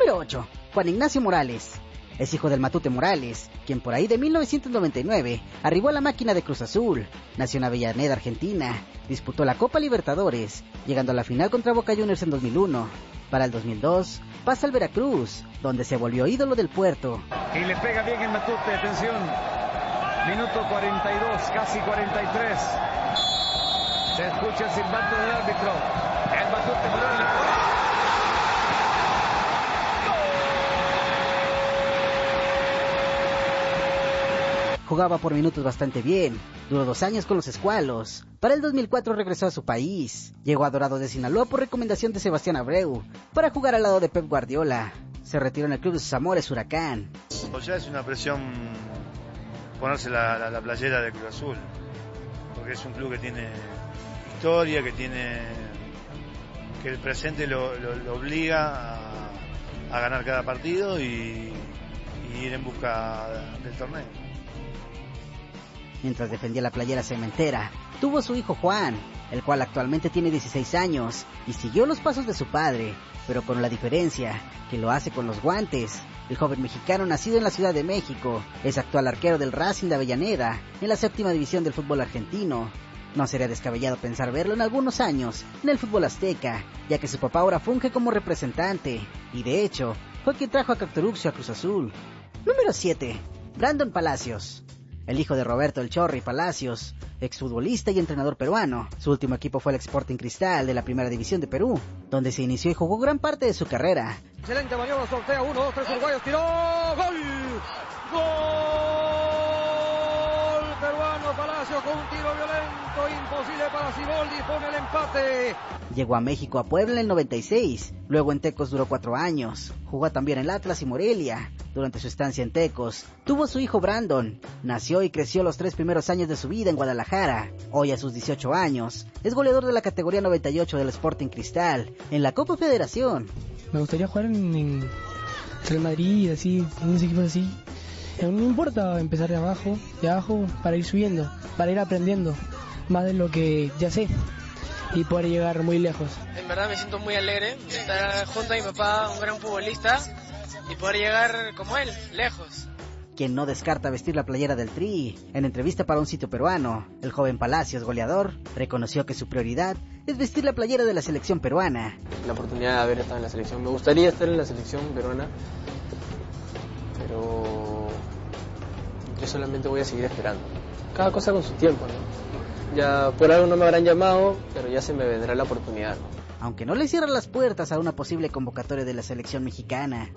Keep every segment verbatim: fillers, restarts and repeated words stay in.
Número ocho. Juan Ignacio Morales. Es hijo del Matute Morales, quien por ahí de mil novecientos noventa y nueve arribó a la máquina de Cruz Azul, nació en Avellaneda, Argentina, disputó la Copa Libertadores, llegando a la final contra Boca Juniors en dos mil uno. Para el dos mil dos, pasa al Veracruz, donde se volvió ídolo del puerto. Y le pega bien el Matute, atención. Minuto cuarenta y dos, casi cuarenta y tres. Se escucha el silbato del árbitro. El Matute Morales. Jugaba por minutos bastante bien, duró dos años con los Escualos. Para el dos mil cuatro regresó a su país, llegó a Dorados de Sinaloa por recomendación de Sebastián Abreu, para jugar al lado de Pep Guardiola. Se retiró en el club de sus amores, Huracán. O sea, es una presión ponerse la, la, la playera de Cruz Azul, porque es un club que tiene historia, que tiene que el presente lo, lo, lo obliga a, a ganar cada partido y, y ir en busca del torneo. Mientras defendía la playera cementera, tuvo su hijo Juan, el cual actualmente tiene dieciséis años, y siguió los pasos de su padre, pero con la diferencia que lo hace con los guantes. El joven mexicano, nacido en la Ciudad de México, es actual arquero del Racing de Avellaneda, en la séptima división del fútbol argentino. No sería descabellado pensar verlo en algunos años en el fútbol azteca, ya que su papá ahora funge como representante, y de hecho, fue quien trajo a Cactoruxio a Cruz Azul. Número siete. Brandon Palacios. El hijo de Roberto El Chorri Palacios, exfutbolista y entrenador peruano. Su último equipo fue el Sporting Cristal de la Primera División de Perú, donde se inició y jugó gran parte de su carrera. Excelente maniobra, sortea, uno, dos, tres, uruguayos, tiró, ¡gol! ¡Gol! Peruano Palacios con un tiro violento, imposible para Siboldi, pone el empate. Llegó a México a Puebla en el noventa y seis, luego en Tecos duró cuatro años, jugó también en Atlas y Morelia. Durante su estancia en Tecos, tuvo su hijo Brandon, nació y creció los tres primeros años de su vida en Guadalajara. Hoy a sus dieciocho años, es goleador de la categoría noventa y ocho del Sporting Cristal, en la Copa Federación. Me gustaría jugar en, en Real Madrid, así, en unos equipos así. No me importa empezar de abajo, de abajo, para ir subiendo, para ir aprendiendo más de lo que ya sé y poder llegar muy lejos. En verdad me siento muy alegre de estar junto a mi papá, un gran futbolista, y poder llegar como él, lejos. Quien no descarta vestir la playera del Tri. En entrevista para un sitio peruano, el joven Palacios, goleador, reconoció que su prioridad es vestir la playera de la selección peruana. La oportunidad de haber estado en la selección, me gustaría estar en la selección peruana, pero yo solamente voy a seguir esperando. Cada cosa con su tiempo, ¿no? Ya por algo no me habrán llamado, pero ya se me vendrá la oportunidad, ¿no? Aunque no le cierran las puertas a una posible convocatoria de la selección mexicana.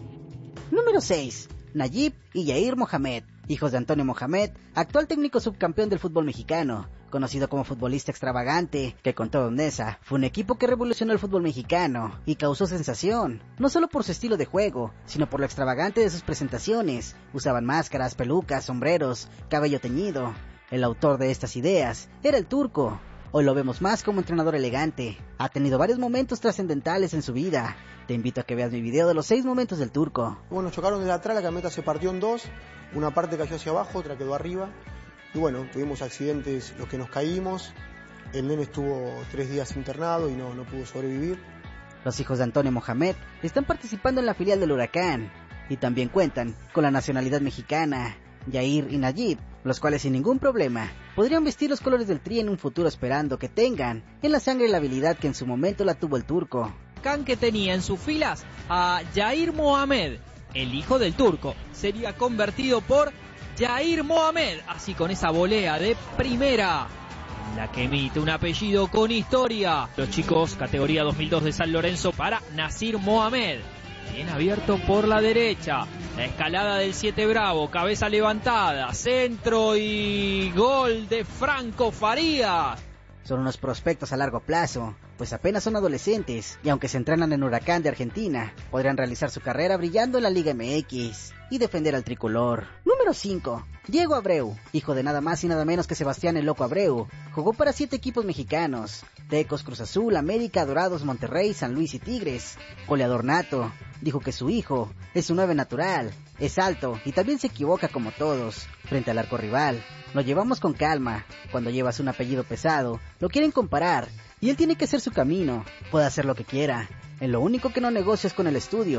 Número seis. Nayib y Yair Mohamed, hijos de Antonio Mohamed, actual técnico subcampeón del fútbol mexicano, conocido como futbolista extravagante, que con todo Nesa fue un equipo que revolucionó el fútbol mexicano y causó sensación, no solo por su estilo de juego, sino por lo extravagante de sus presentaciones. Usaban máscaras, pelucas, sombreros, cabello teñido. El autor de estas ideas era el Turco. Hoy lo vemos más como entrenador elegante. Ha tenido varios momentos trascendentales en su vida. Te invito a que veas mi video de los seis momentos del Turco. Bueno, chocaron de atrás, la camioneta se partió en dos. Una parte cayó hacia abajo, otra quedó arriba. Y bueno, tuvimos accidentes los que nos caímos. El nene estuvo tres días internado y no, no pudo sobrevivir. Los hijos de Antonio Mohamed están participando en la filial del Huracán. Y también cuentan con la nacionalidad mexicana. Yair y Nayib, los cuales sin ningún problema podrían vestir los colores del Tri en un futuro, esperando que tengan en la sangre la habilidad que en su momento la tuvo el Turco. Can que tenía en sus filas a Yair Mohamed, el hijo del Turco, sería convertido por Yair Mohamed, así con esa volea de primera, la que emite un apellido con historia. Los chicos, categoría dos mil dos de San Lorenzo para Nasir Mohamed. Bien abierto por la derecha, la escalada del siete Bravo, cabeza levantada, centro y gol de Franco Farías. Son unos prospectos a largo plazo, pues apenas son adolescentes, y aunque se entrenan en Huracán de Argentina, podrían realizar su carrera brillando en la Liga M X y defender al tricolor. Número cinco. Diego Abreu, hijo de nada más y nada menos que Sebastián el Loco Abreu, jugó para siete equipos mexicanos: Tecos, Cruz Azul, América, Dorados, Monterrey, San Luis y Tigres. Goleador nato, dijo que su hijo es un nueve natural, es alto y también se equivoca como todos frente al arco rival. Lo llevamos con calma. Cuando llevas un apellido pesado, lo quieren comparar, y él tiene que hacer su camino. Puede hacer lo que quiera. En lo único que no negocia es con el estudio.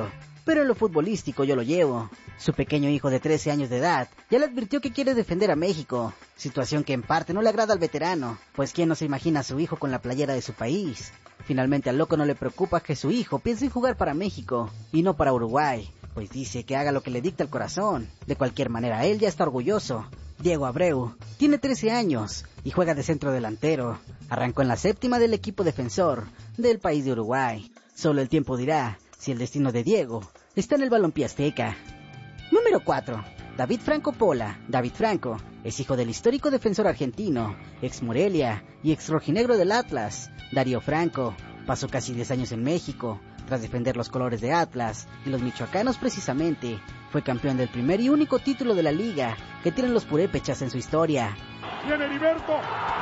pero en lo futbolístico yo lo llevo. Su pequeño hijo de trece años de edad ya le advirtió que quiere defender a México, situación que en parte no le agrada al veterano, pues quién no se imagina a su hijo con la playera de su país. Finalmente al loco no le preocupa que su hijo piense en jugar para México y no para Uruguay, pues dice que haga lo que le dicta el corazón. De cualquier manera él ya está orgulloso. Diego Abreu tiene trece años y juega de centro delantero. Arrancó en la séptima del equipo defensor del país de Uruguay. Solo el tiempo dirá si el destino de Diego está en el balompié azteca. Número cuatro. David Franco Pola. David Franco es hijo del histórico defensor argentino, ex Morelia y ex rojinegro del Atlas, Darío Franco. Pasó casi diez años en México, tras defender los colores de Atlas y los michoacanos precisamente. Fue campeón del primer y único título de la liga que tienen los purépechas en su historia. Viene Heriberto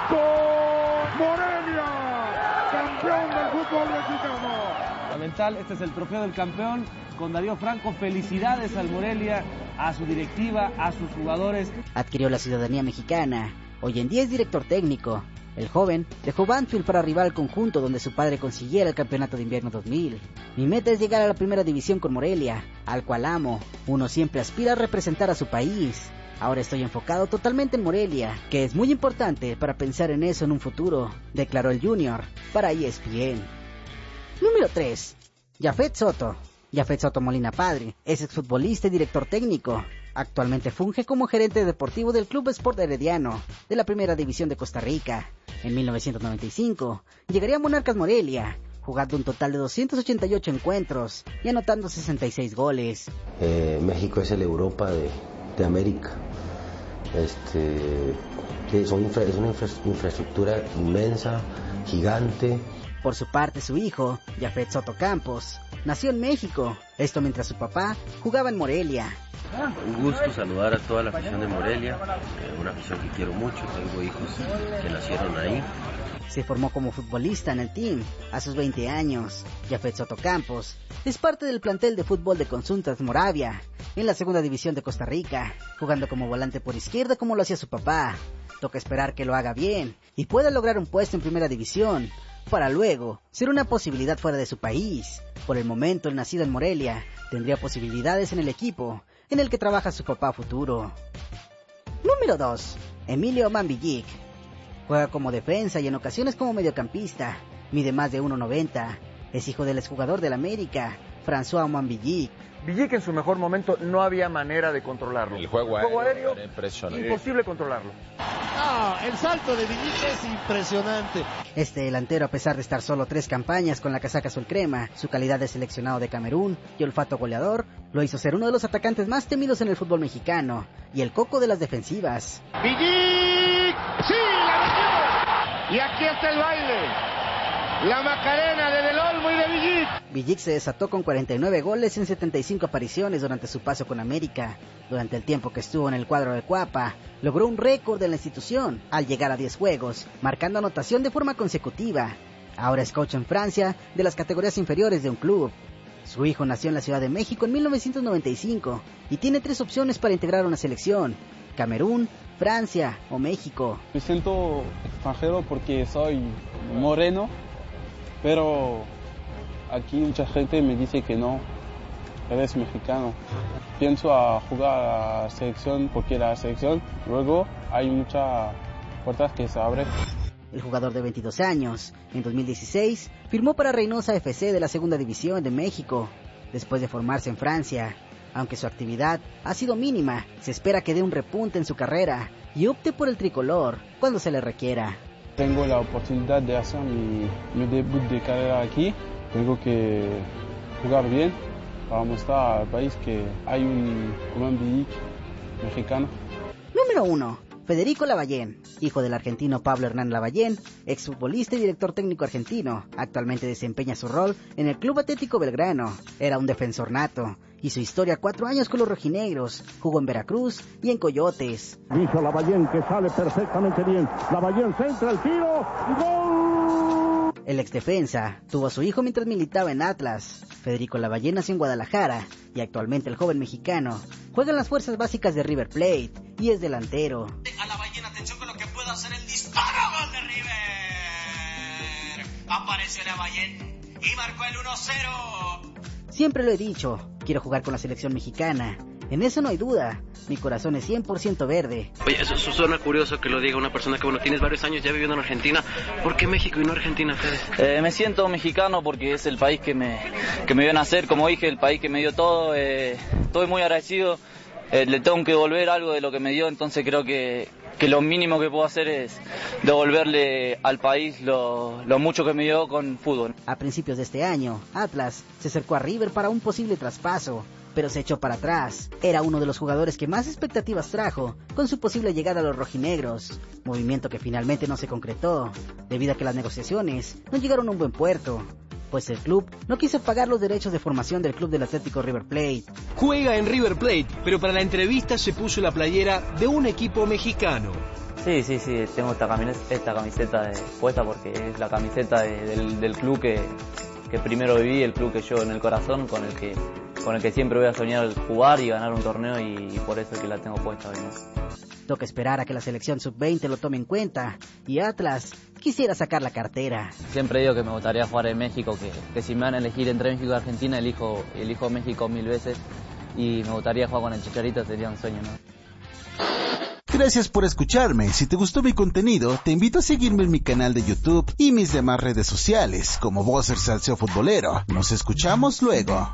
con Morelia, campeón del fútbol mexicano. Fundamental, este es el trofeo del campeón con Darío Franco. Felicidades al Morelia, a su directiva, a sus jugadores. Adquirió la ciudadanía mexicana. Hoy en día es director técnico. El joven dejó Banfield para arribar al conjunto donde su padre consiguiera el campeonato de invierno dos mil. Mi meta es llegar a la primera división con Morelia, al cual amo. Uno siempre aspira a representar a su país. Ahora estoy enfocado totalmente en Morelia, que es muy importante para pensar en eso en un futuro, declaró el Junior para E S P N. Número tres. Yafet Soto. Yafet Soto Molina padre es exfutbolista y director técnico. Actualmente funge como gerente deportivo del Club Sport Herediano, de la Primera División de Costa Rica. En mil novecientos noventa y cinco llegaría a Monarcas Morelia, jugando un total de doscientos ochenta y ocho encuentros y anotando sesenta y seis goles. Eh, México es el Europa de, de América. Este, que son infra, es una infra, infraestructura inmensa, gigante. Por su parte, su hijo, Yafet Soto Campos, nació en México, esto mientras su papá jugaba en Morelia. Un gusto saludar a toda la afición de Morelia, eh, una afición que quiero mucho, tengo hijos que nacieron ahí. Se formó como futbolista en el team a sus veinte años. Yafet Soto Campos es parte del plantel de fútbol de Consultas Moravia, en la segunda división de Costa Rica, jugando como volante por izquierda como lo hacía su papá. Toca esperar que lo haga bien y pueda lograr un puesto en primera división, para luego ser una posibilidad fuera de su país. Por el momento, el nacido en Morelia tendría posibilidades en el equipo en el que trabaja su papá futuro. Número dos. Emilio Mambillic. Juega como defensa y en ocasiones como mediocampista. Mide más de uno noventa. Es hijo del exjugador del América, François Mambillic. Villic en su mejor momento no había manera de controlarlo. El juego aéreo, juego aéreo era impresionante. Imposible controlarlo. Ah, el salto de Villic es impresionante. Este delantero, a pesar de estar solo tres campañas con la casaca azul crema, su calidad de seleccionado de Camerún y olfato goleador lo hizo ser uno de los atacantes más temidos en el fútbol mexicano y el coco de las defensivas. Villic, sí, la metió. Y aquí está el baile. La Macarena de Del Olmo y de Villic. Villic se desató con cuarenta y nueve goles en setenta y cinco apariciones durante su paso con América. Durante el tiempo que estuvo en el cuadro de Cuapa, logró un récord de la institución al llegar a diez juegos, marcando anotación de forma consecutiva. Ahora es coach en Francia de las categorías inferiores de un club. Su hijo nació en la Ciudad de México en mil novecientos noventa y cinco y tiene tres opciones para integrar una selección: Camerún, Francia o México. Me siento extranjero porque soy moreno, pero aquí mucha gente me dice que no, eres mexicano. Pienso a jugar a la selección porque la selección luego hay muchas puertas que se abren. El jugador de veintidós años, en dos mil dieciséis, firmó para Reynosa F C de la Segunda División de México, después de formarse en Francia. Aunque su actividad ha sido mínima, se espera que dé un repunte en su carrera y opte por el tricolor cuando se le requiera. Tengo la oportunidad de hacer mi, mi debut de carrera aquí. Tengo que jugar bien para mostrar al país que hay un Mambillic mexicano. Número uno. Federico Lavallén, hijo del argentino Pablo Hernán Lavallén, exfutbolista y director técnico argentino. Actualmente desempeña su rol en el Club Atlético Belgrano. Era un defensor nato. Y su historia, cuatro años con los rojinegros. Jugó en Veracruz y en Coyotes. Hizo Lavallén, que sale perfectamente bien. Lavallén centra el tiro. ¡Gol! El exdefensa tuvo a su hijo mientras militaba en Atlas. Federico Lavallén nació en Guadalajara y actualmente el joven mexicano juega en las fuerzas básicas de River Plate y es delantero. A Lavallén, atención con lo que puede hacer el disparo. Gol de River. Apareció Lavallén y marcó el uno cero. Siempre lo he dicho, quiero jugar con la selección mexicana. En eso no hay duda, mi corazón es cien por ciento verde. Oye, eso, eso suena curioso que lo diga una persona que, bueno, tienes varios años ya viviendo en Argentina. ¿Por qué México y no Argentina, Fede? Eh, me siento mexicano porque es el país que me, que me vio nacer, como dije, el país que me dio todo. Eh, estoy muy agradecido, eh, le tengo que devolver algo de lo que me dio, entonces creo que, que lo mínimo que puedo hacer es devolverle al país lo, lo mucho que me dio con fútbol. A principios de este año, Atlas se acercó a River para un posible traspaso, pero se echó para atrás. Era uno de los jugadores que más expectativas trajo con su posible llegada a los rojinegros, movimiento que finalmente no se concretó, debido a que las negociaciones no llegaron a un buen puerto, pues el club no quiso pagar los derechos de formación del club del Atlético River Plate. Juega en River Plate, pero para la entrevista se puso la playera de un equipo mexicano. Sí, sí, sí, tengo esta camiseta, esta camiseta de, puesta porque es la camiseta de, del, del club que, que primero viví, el club que llevo en el corazón, con el que con el que siempre voy a soñar jugar y ganar un torneo, y, y por eso es que la tengo puesta hoy, ¿no? Toca esperar a que la selección sub veinte lo tome en cuenta y Atlas quisiera sacar la cartera. Siempre digo que me gustaría jugar en México, que, que si me van a elegir entre México y Argentina, elijo, elijo México mil veces, y me gustaría jugar con el Chicharito, sería un sueño, ¿no? Gracias por escucharme. Si te gustó mi contenido, te invito a seguirme en mi canal de YouTube y mis demás redes sociales, como Bosser Salseo Futbolero. Nos escuchamos luego.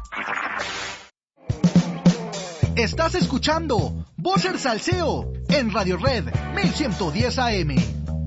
Estás escuchando Bosser Salseo en Radio Red mil ciento diez A M.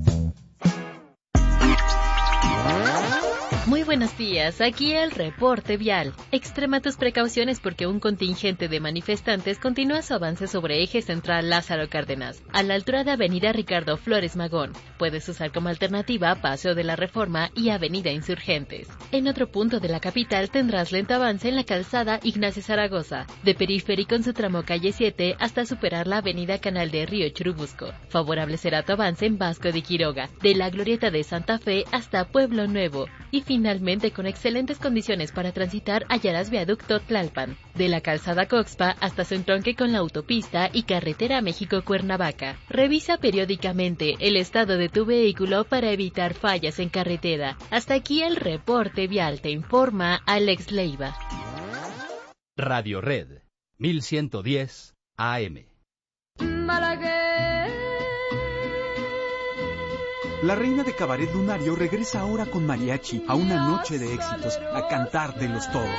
Muy buenos días, aquí el reporte vial. Extrema tus precauciones porque un contingente de manifestantes continúa su avance sobre eje central Lázaro Cárdenas, a la altura de Avenida Ricardo Flores Magón. Puedes usar como alternativa Paseo de la Reforma y Avenida Insurgentes. En otro punto de la capital tendrás lento avance en la calzada Ignacio Zaragoza, de Periférico en su tramo calle siete hasta superar la Avenida Canal de Río Churubusco. Favorable será tu avance en Vasco de Quiroga, de la Glorieta de Santa Fe hasta Pueblo Nuevo. Y finalmente, con excelentes condiciones para transitar, hallarás viaducto Tlalpan, de la calzada Coxpa hasta su entronque con la autopista y carretera México-Cuernavaca. Revisa periódicamente el estado de tu vehículo para evitar fallas en carretera. Hasta aquí el reporte vial, te informa Alex Leiva. Radio Red, mil ciento diez A M. La reina de cabaret lunario regresa ahora con mariachi a una noche de éxitos, a cantar de los todos.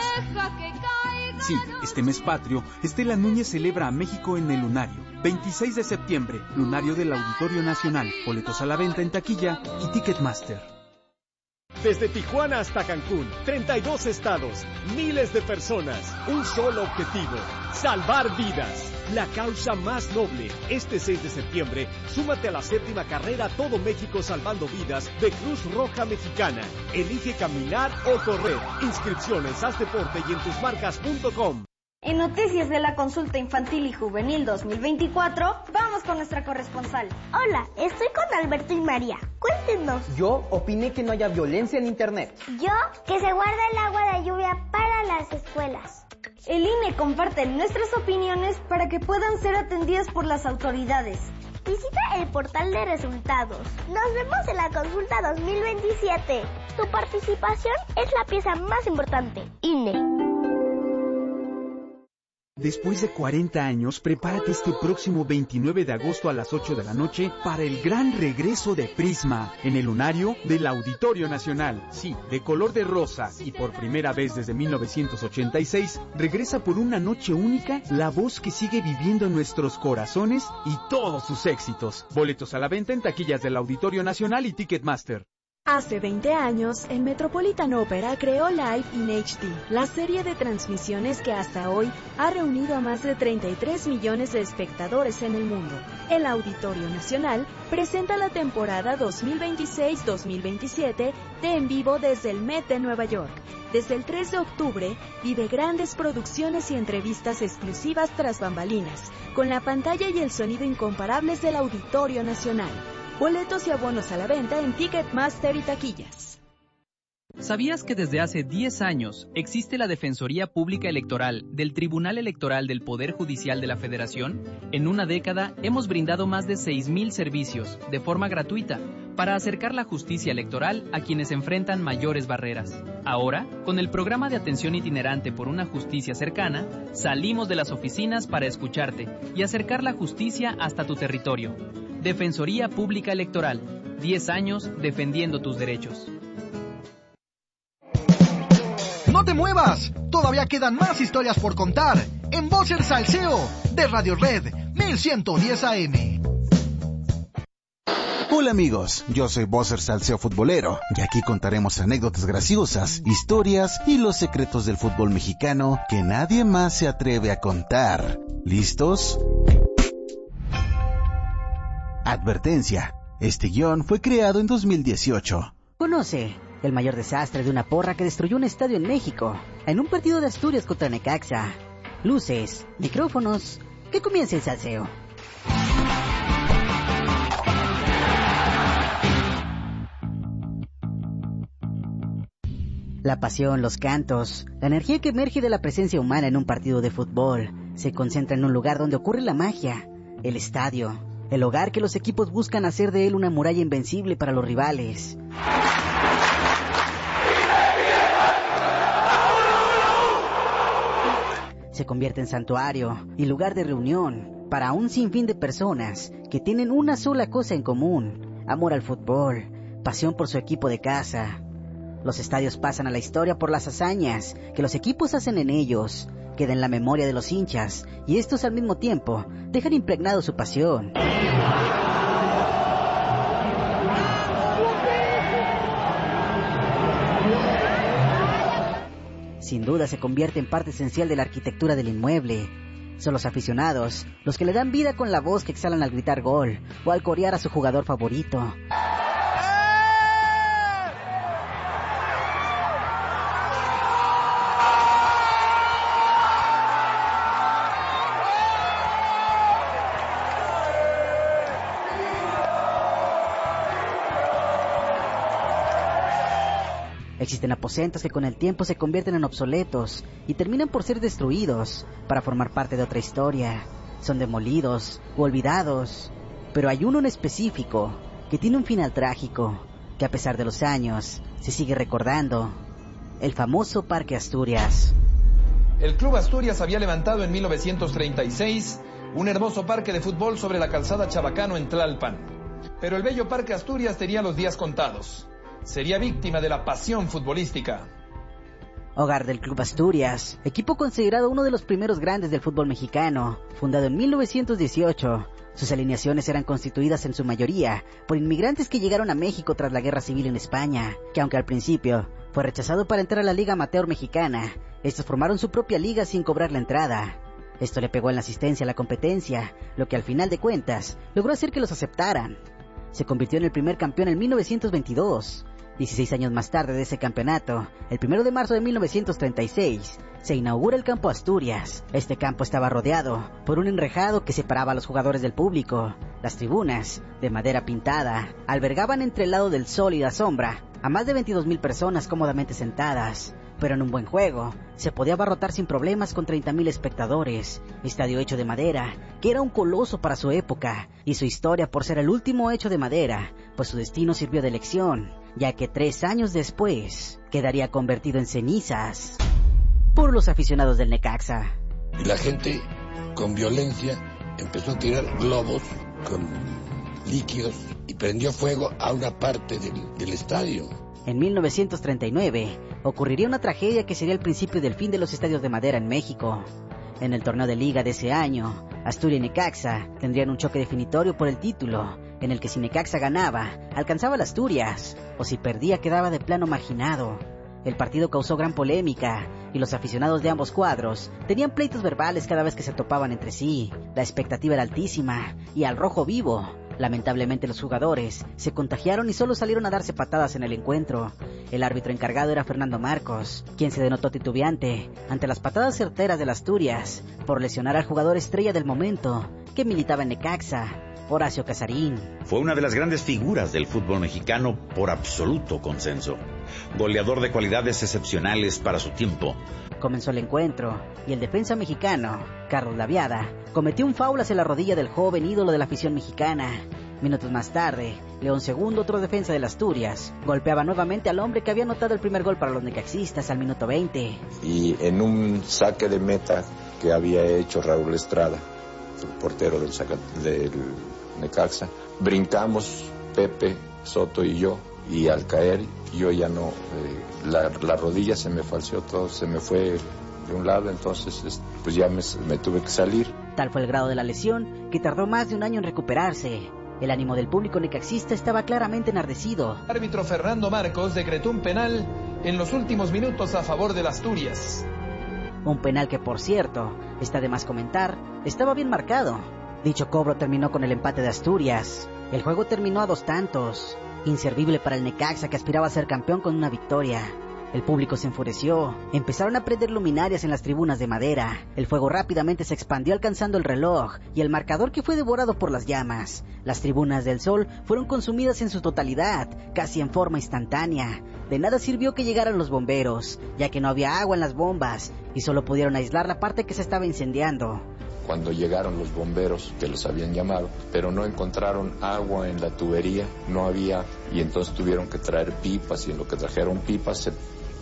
Sí, este mes patrio, Estela Núñez celebra a México en el Lunario. veintiséis de septiembre, Lunario del Auditorio Nacional. Boletos a la venta en taquilla y Ticketmaster. Desde Tijuana hasta Cancún, treinta y dos estados, miles de personas, un solo objetivo, salvar vidas. La causa más noble. Este seis de septiembre, súmate a la séptima carrera Todo México Salvando Vidas de Cruz Roja Mexicana. Elige caminar o correr. Inscripciones, haz deporte y en tus marcas punto com. En Noticias de la Consulta Infantil y Juvenil dos mil veinticuatro, vamos con nuestra corresponsal. Hola, estoy con Alberto y María. Cuéntenos. Yo opiné que no haya violencia en Internet. Yo, que se guarda el agua de lluvia para las escuelas. El I N E comparte nuestras opiniones para que puedan ser atendidas por las autoridades. Visita el portal de resultados. Nos vemos en la Consulta dos mil veintisiete. Tu participación es la pieza más importante. I N E. Después de cuarenta años, prepárate este próximo veintinueve de agosto a las ocho de la noche para el gran regreso de Prisma en el Lunario del Auditorio Nacional. Sí, de color de rosa y por primera vez desde mil novecientos ochenta y seis, regresa por una noche única la voz que sigue viviendo en nuestros corazones y todos sus éxitos. Boletos a la venta en taquillas del Auditorio Nacional y Ticketmaster. Hace veinte años, el Metropolitan Opera creó Live in H D, la serie de transmisiones que hasta hoy ha reunido a más de treinta y tres millones de espectadores en el mundo. El Auditorio Nacional presenta la temporada dos mil veintiséis dos mil veintisiete de En Vivo desde el Met de Nueva York. Desde el tres de octubre, vive grandes producciones y entrevistas exclusivas tras bambalinas, con la pantalla y el sonido incomparables del Auditorio Nacional. Boletos y abonos a la venta en Ticketmaster y taquillas. ¿Sabías que desde hace diez años existe la Defensoría Pública Electoral del Tribunal Electoral del Poder Judicial de la Federación? En una década hemos brindado más de seis mil servicios de forma gratuita para acercar la justicia electoral a quienes enfrentan mayores barreras. Ahora, con el programa de atención itinerante por una justicia cercana, salimos de las oficinas para escucharte y acercar la justicia hasta tu territorio. Defensoría Pública Electoral, diez años defendiendo tus derechos. ¡No te muevas! Todavía quedan más historias por contar en Voces Salseo de Radio Red mil ciento diez A M. Hola amigos, yo soy Vocer Salseo Futbolero y aquí contaremos anécdotas graciosas, historias y los secretos del fútbol mexicano que nadie más se atreve a contar. ¿Listos? Advertencia, este guión fue creado en dos mil dieciocho. Conoce el mayor desastre de una porra que destruyó un estadio en México, en un partido de Asturias contra Necaxa. Luces, micrófonos, que comience el salseo. La pasión, los cantos, la energía que emerge de la presencia humana en un partido de fútbol se concentra en un lugar donde ocurre la magia, el estadio, el hogar que los equipos buscan hacer de él una muralla invencible para los rivales. Se convierte en santuario y lugar de reunión para un sinfín de personas que tienen una sola cosa en común: amor al fútbol, pasión por su equipo de casa. Los estadios pasan a la historia por las hazañas que los equipos hacen en ellos, queda en la memoria de los hinchas y estos al mismo tiempo dejan impregnado su pasión. Sin duda se convierte en parte esencial de la arquitectura del inmueble. Son los aficionados los que le dan vida con la voz que exhalan al gritar gol o al corear a su jugador favorito. Existen aposentos que con el tiempo se convierten en obsoletos y terminan por ser destruidos para formar parte de otra historia. Son demolidos o olvidados, pero hay uno en específico que tiene un final trágico, que a pesar de los años se sigue recordando: el famoso Parque Asturias. El Club Asturias había levantado en mil novecientos treinta y seis un hermoso parque de fútbol sobre la calzada Chabacano en Tlalpan, pero el bello Parque Asturias tenía los días contados. Sería víctima de la pasión futbolística. Hogar del Club Asturias, equipo considerado uno de los primeros grandes del fútbol mexicano, fundado en mil novecientos dieciocho. Sus alineaciones eran constituidas en su mayoría por inmigrantes que llegaron a México tras la Guerra Civil en España, que aunque al principio fue rechazado para entrar a la Liga Amateur Mexicana, estos formaron su propia liga sin cobrar la entrada. Esto le pegó en la asistencia a la competencia, lo que al final de cuentas logró hacer que los aceptaran. Se convirtió en el primer campeón en mil novecientos veintidós. dieciséis años más tarde de ese campeonato, el primero de marzo de mil novecientos treinta y seis, se inaugura el Campo Asturias. Este campo estaba rodeado por un enrejado que separaba a los jugadores del público. Las tribunas, de madera pintada, albergaban entre el lado del sol y la sombra a más de veintidós mil personas cómodamente sentadas. Pero en un buen juego, se podía abarrotar sin problemas con treinta mil espectadores. Estadio hecho de madera, que era un coloso para su época, y su historia por ser el último hecho de madera, pues su destino sirvió de lección, ya que tres años después quedaría convertido en cenizas por los aficionados del Necaxa. Y la gente, con violencia, empezó a tirar globos con líquidos y prendió fuego a una parte del, del estadio. En mil novecientos treinta y nueve ocurriría una tragedia que sería el principio del fin de los estadios de madera en México. En el torneo de liga de ese año, Asturias y Necaxa tendrían un choque definitorio por el título, en el que si Necaxa ganaba, alcanzaba al Asturias, o si perdía quedaba de plano marginado. El partido causó gran polémica, y los aficionados de ambos cuadros tenían pleitos verbales cada vez que se topaban entre sí. La expectativa era altísima, y al rojo vivo. Lamentablemente los jugadores se contagiaron y solo salieron a darse patadas en el encuentro. El árbitro encargado era Fernando Marcos, quien se denotó titubeante ante las patadas certeras del Asturias por lesionar al jugador estrella del momento, que militaba en Necaxa, Horacio Casarín. Fue una de las grandes figuras del fútbol mexicano por absoluto consenso. Goleador de cualidades excepcionales para su tiempo. Comenzó el encuentro y el defensa mexicano, Carlos Laviada, cometió un foul hacia la rodilla del joven ídolo de la afición mexicana. Minutos más tarde, León Segundo, otro defensa del Asturias, golpeaba nuevamente al hombre que había anotado el primer gol para los necaxistas al minuto veinte. Y en un saque de meta que había hecho Raúl Estrada, el portero del, saca, del Necaxa, brincamos Pepe, Soto y yo, y al caer yo ya no, eh, la, la rodilla se me falseó todo, se me fue de un lado, entonces pues ya me, me tuve que salir. Tal fue el grado de la lesión que tardó más de un año en recuperarse. El ánimo del público necaxista estaba claramente enardecido. El árbitro Fernando Marcos decretó un penal en los últimos minutos a favor del Asturias. Un penal que, por cierto, está de más comentar, estaba bien marcado. Dicho cobro terminó con el empate de Asturias. El juego terminó a dos tantos. Inservible para el Necaxa, que aspiraba a ser campeón con una victoria. El público se enfureció, empezaron a prender luminarias en las tribunas de madera. El fuego rápidamente se expandió alcanzando el reloj y el marcador, que fue devorado por las llamas. Las tribunas del Sol fueron consumidas en su totalidad, casi en forma instantánea. De nada sirvió que llegaran los bomberos, ya que no había agua en las bombas y solo pudieron aislar la parte que se estaba incendiando. Cuando llegaron los bomberos, que los habían llamado, pero no encontraron agua en la tubería, no había, y entonces tuvieron que traer pipas, y en lo que trajeron pipas se,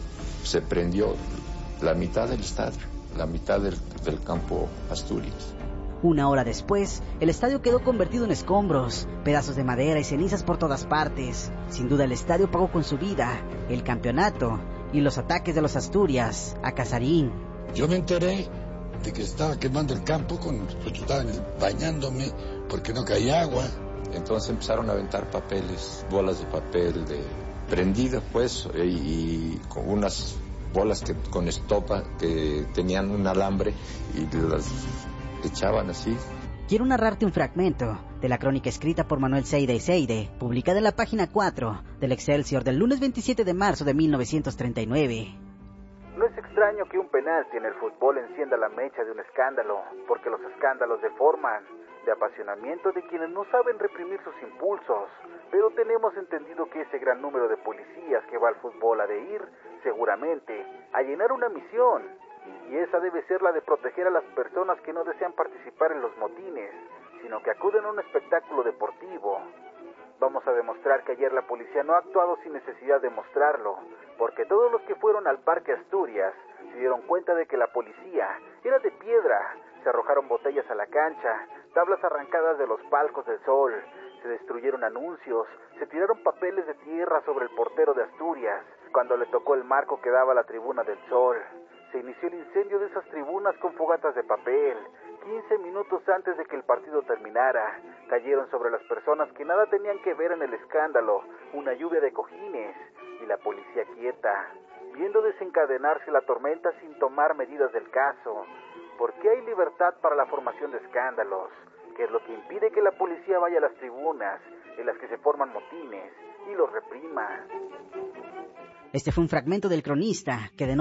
se prendió la mitad del estadio, la mitad del, del campo Asturias. Una hora después, el estadio quedó convertido en escombros, pedazos de madera y cenizas por todas partes. Sin duda el estadio pagó con su vida, el campeonato y los ataques de los Asturias a Casarín. Yo me enteré de que estaba quemando el campo, con, pues, estaba bañándome porque no caía agua. Entonces empezaron a aventar papeles, bolas de papel de prendido, pues, y, y con unas bolas que con estopa que tenían un alambre y las echaban así. Quiero narrarte un fragmento de la crónica escrita por Manuel Seide y Seide, publicada en la página cuatro del Excelsior del lunes veintisiete de marzo de mil novecientos treinta y nueve. No es extraño que un penalti en el fútbol encienda la mecha de un escándalo, porque los escándalos deforman, de apasionamiento de quienes no saben reprimir sus impulsos, pero tenemos entendido que ese gran número de policías que va al fútbol ha de ir, seguramente, a llenar una misión, y esa debe ser la de proteger a las personas que no desean participar en los motines, sino que acuden a un espectáculo deportivo. Vamos a demostrar que ayer la policía no ha actuado sin necesidad de mostrarlo, porque todos los que fueron al Parque Asturias se dieron cuenta de que la policía era de piedra. Se arrojaron botellas a la cancha, tablas arrancadas de los palcos del Sol, se destruyeron anuncios, se tiraron papeles de tierra sobre el portero de Asturias, cuando le tocó el marco que daba a la tribuna del Sol. Se inició el incendio de esas tribunas con fogatas de papel. quince minutos antes de que el partido terminara, cayeron sobre las personas que nada tenían que ver en el escándalo una lluvia de cojines, y la policía quieta, viendo desencadenarse la tormenta sin tomar medidas del caso. ¿Por qué hay libertad para la formación de escándalos? ¿Qué es lo que impide que la policía vaya a las tribunas en las que se forman motines y los reprima? Este fue un fragmento del Cronista que denota